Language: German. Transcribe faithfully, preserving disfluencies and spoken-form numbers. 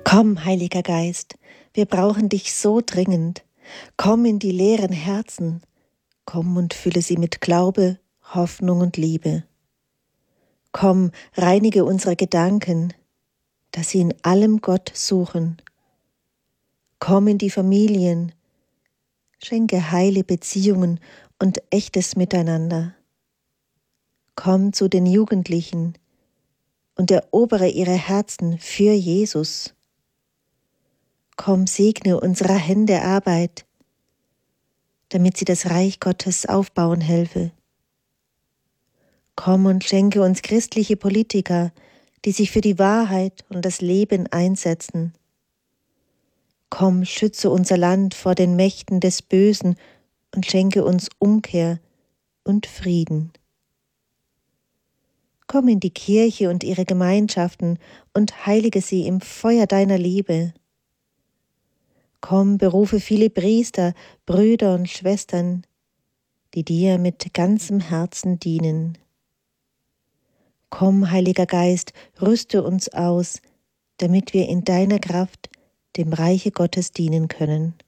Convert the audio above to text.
Komm, Heiliger Geist, wir brauchen dich so dringend. Komm in die leeren Herzen, komm und fülle sie mit Glaube, Hoffnung und Liebe. Komm, reinige unsere Gedanken, dass sie in allem Gott suchen. Komm in die Familien, schenke heile Beziehungen und echtes Miteinander. Komm zu den Jugendlichen und erobere ihre Herzen für Jesus. Komm, segne unserer Hände Arbeit, damit sie das Reich Gottes aufbauen helfe. Komm und schenke uns christliche Politiker, die sich für die Wahrheit und das Leben einsetzen. Komm, schütze unser Land vor den Mächten des Bösen und schenke uns Umkehr und Frieden. Komm in die Kirche und ihre Gemeinschaften und heilige sie im Feuer deiner Liebe. Komm, berufe viele Priester, Brüder und Schwestern, die dir mit ganzem Herzen dienen. Komm, Heiliger Geist, rüste uns aus, damit wir in deiner Kraft dem Reiche Gottes dienen können.